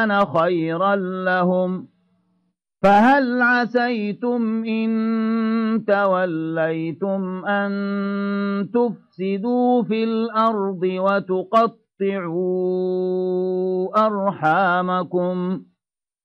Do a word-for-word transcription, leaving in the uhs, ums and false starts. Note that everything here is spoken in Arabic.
كان خيرا لهم فهل عسيتم إن توليتم أن تفسدوا في الأرض وتقطعوا أرحامكم